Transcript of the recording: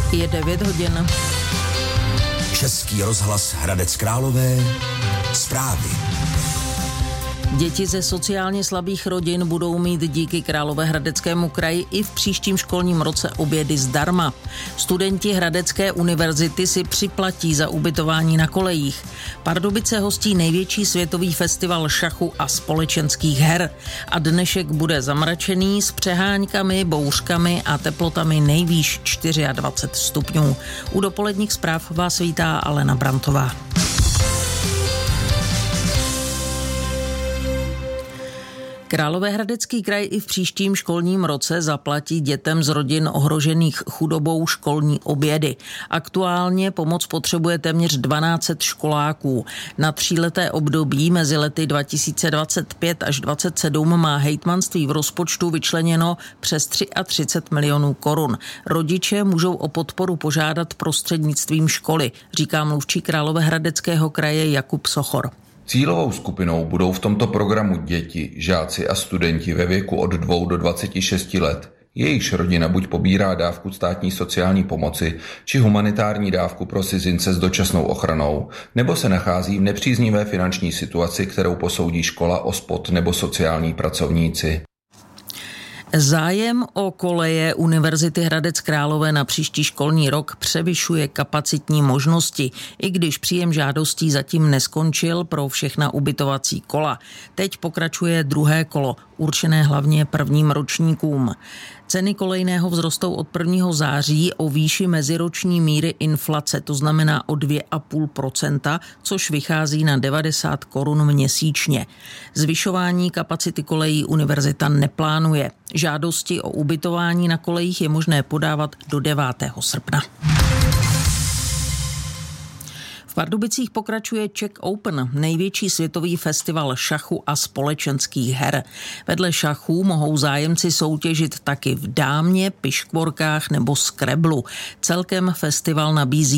Je 9 hodin. Český rozhlas Hradec Králové. Zprávy. Děti ze sociálně slabých rodin budou mít díky Královéhradeckému kraji i v příštím školním roce obědy zdarma. Studenti Hradecké univerzity si připlatí za ubytování na kolejích. Pardubice hostí největší světový festival šachu a společenských her. A dnešek bude zamračený s přeháňkami, bouřkami a teplotami nejvýš 24 stupňů. U dopoledních zpráv vás vítá Alena Brantová. Královéhradecký kraj i v příštím školním roce zaplatí dětem z rodin ohrožených chudobou školní obědy. Aktuálně pomoc potřebuje téměř 1200 školáků. Na 3leté období mezi lety 2025 až 2027 má hejtmanství v rozpočtu vyčleněno přes 33 milionů korun. Rodiče můžou o podporu požádat prostřednictvím školy, říká mluvčí Královéhradeckého kraje Jakub Sochor. Cílovou skupinou budou v tomto programu děti, žáci a studenti ve věku od 2 do 26 let. Jejichž rodina buď pobírá dávku státní sociální pomoci, či humanitární dávku pro cizince s dočasnou ochranou, nebo se nachází v nepříznivé finanční situaci, kterou posoudí škola, OSPOD nebo sociální pracovníci. Zájem o koleje Univerzity Hradec Králové na příští školní rok převyšuje kapacitní možnosti, i když příjem žádostí zatím neskončil pro všechna ubytovací kola. Teď pokračuje druhé kolo, určené hlavně prvním ročníkům. Ceny kolejného vzrostou od 1. září o výši meziroční míry inflace, to znamená o 2,5%, což vychází na 90 korun měsíčně. Zvyšování kapacity kolejí univerzita neplánuje. Žádosti o ubytování na kolejích je možné podávat do 9. srpna. V Pardubicích pokračuje Czech Open, největší světový festival šachu a společenských her. Vedle šachů mohou zájemci soutěžit taky v dámě, piškvorkách nebo skreblu. Celkem festival nabízí